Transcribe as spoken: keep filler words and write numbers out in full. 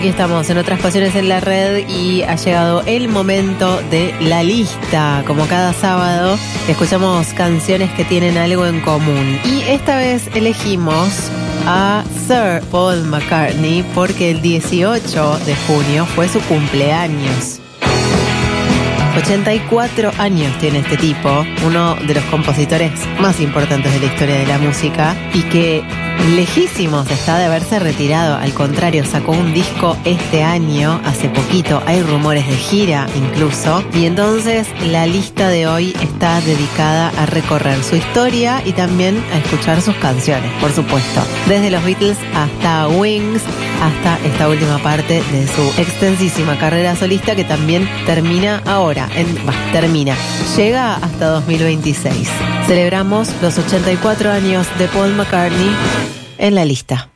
Aquí estamos en Otras Pasiones en la Red y ha llegado el momento de la lista. Como cada sábado, escuchamos canciones que tienen algo en común. Y esta vez elegimos a Sir Paul McCartney porque el dieciocho de junio fue su cumpleaños. ochenta y cuatro años tiene este tipo, uno de los compositores más importantes de la historia de la música y que lejísimos está de haberse retirado. Al contrario, sacó un disco este año, hace poquito, hay rumores de gira incluso, y entonces la lista de hoy está dedicada a recorrer su historia y también a escuchar sus canciones, por supuesto, desde los Beatles hasta Wings, hasta esta última parte de su extensísima carrera solista que también termina ahora, en, bah, termina, llega hasta dos mil veintiséis. Celebramos los ochenta y cuatro años de Paul McCartney en la lista.